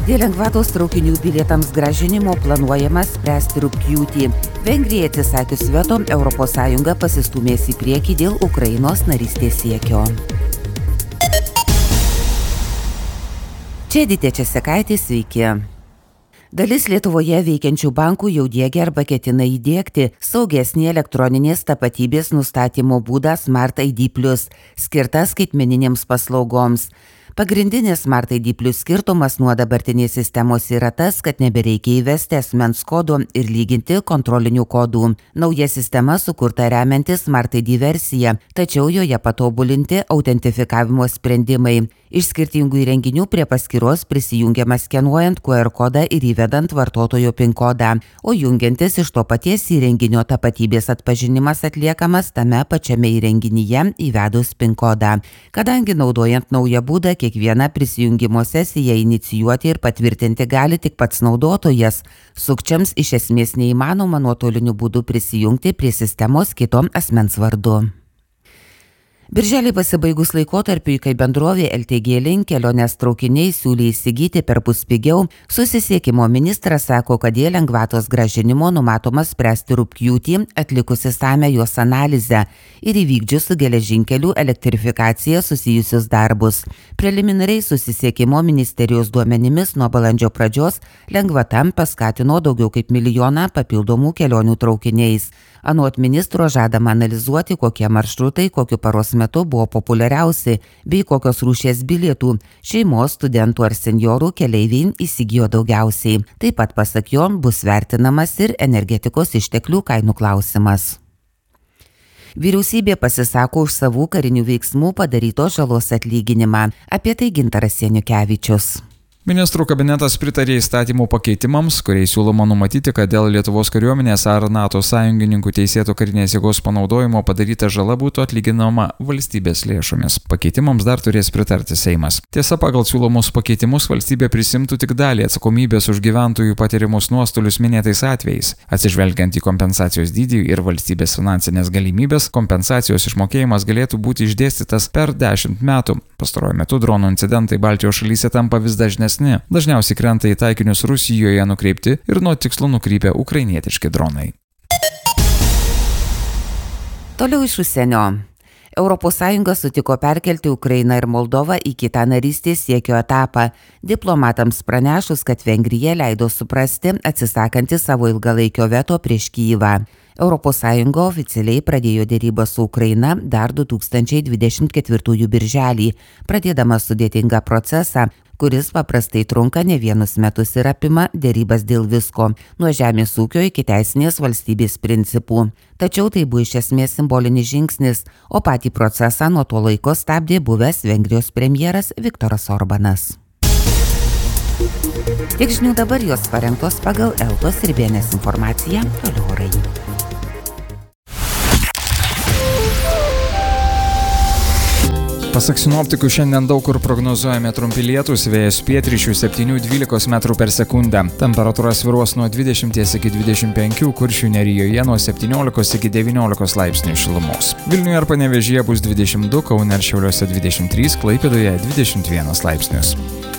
Dėl lengvatos traukinių bilietams grąžinimo planuojama spręsti rugpjūtį. Vengrijai atsisakius veto, ES pasistūmės į priekį dėl Ukrainos narystės siekio. Čia Edita Česekaitė, sveiki. Dalis Lietuvoje veikiančių bankų jau diegia arba ketina įdiegti saugesnį elektroninės tapatybės nustatymo būdą Smart ID+, skirtą skaitmeninėms paslaugoms. Pagrindinis Smart ID+ skirtumas nuo dabartinės sistemos yra tas, kad nebereikia įvesti asmens kodų ir lyginti kontrolinių kodų. Nauja sistema sukurta remiantis Smart ID versija, tačiau joje patobulinti autentifikavimo sprendimai. Iš skirtingų įrenginių prie paskyros prisijungiama skenuojant QR kodą ir įvedant vartotojo PIN kodą, o jungiantis iš to paties įrenginio tapatybės atpažinimas atliekamas tame pačiame įrenginyje įvedus PIN kodą. Kadangi naudojant naują būdą, kiekvieną prisijungimo sesiją inicijuoti ir patvirtinti gali tik pats naudotojas, sukčiams iš esmės neįmanoma nuotoliniu būdu prisijungti prie sistemos kito asmens vardu. Birželį pasibaigus laikotarpiui, kai bendrovė LTG Link kelionės traukiniai siūlė įsigyti perpus pigiau, susisiekimo ministras sako, kad dėl lengvatos grąžinimo numatoma spręsti rugpjūtį, atlikus išsamią jos analizę ir įvykdžius su geležinkelių elektrifikacija susijusius darbus. Preliminariai susisiekimo ministerijos duomenimis nuo balandžio pradžios lengvata paskatino daugiau kaip 1 milijoną papildomų kelionių traukiniais. Anot ministro žadama analizuoti, kokie maršrutai kokiu paros metu buvo populiariausi, bei kokios rūšies bilietų šeimos, studentų ar senjorų keleiviai įsigijo daugiausiai. Taip pat, pasak jo, bus vertinamas ir energetikos išteklių kainų klausimas. Vyriausybė pasisako už savų karinių veiksmų padarytos žalos atlyginimą. Apie tai Gintaras Janukevičius. Ministrų kabinetas pritarė įstatymų pakeitimams, kuriais siūloma numatyti, kad dėl Lietuvos kariuomenės ar NATO sąjungininkų teisėto karinės jėgos panaudojimo padaryta žala būtų atlyginama valstybės lėšomis. Pakeitimams dar turės pritarti Seimas. Tiesa, pagal siūlomus pakeitimus valstybė prisimtų tik dalį atsakomybės už gyventojų patiriamus nuostolius minėtais atvejais. Atsižvelgiant į kompensacijos dydį ir valstybės finansinės galimybės, kompensacijos išmokėjimas galėtų būti išdėstytas per 10 metų. Pastaruoju metu dronų incidentai Baltijos šalyse tampa vis dažnesni. Dažniausiai krenta į taikinius Rusijoje nukreipti ir nuo tikslo nukrypę ukrainietiški dronai. Toliau iš užsienio. ES sutiko perkelti Ukrainą ir Moldovą į kitą narystės siekio etapą, diplomatams pranešus, kad Vengrija leido suprasti, atsisakanti savo ilgalaikio veto prieš Kyjivą. ES oficialiai pradėjo dėrybą su Ukraina dar 2024 birželį, pradėdama sudėtingą procesą, kuris paprastai trunka ne vienus metus ir apima dėrybas dėl visko, nuo žemės ūkio iki teisinės valstybės principų. Tačiau tai buvo iš esmės simbolinis žingsnis, o patį procesą nuo to laiko stabdė buvęs Vengrijos premjeras Viktoras Orbanas. Tiek žinių dabar, jos parengtos pagal Eltos ir BNS informaciją. Toliau orai. Pasak sinoptikų, šiandien daug kur prognozuojami trumpi lietūs, vėjas pietryčių 7–12 metrų per sekundę. Temperatūra svyruos nuo 20 iki 25, Kuršių nerijoje nuo 17 iki 19 laipsnių šilumos. Vilniuje ir Panevėžyje bus 22, Kaune ir Šiauliuose 23, Klaipėdoje 21 laipsnius.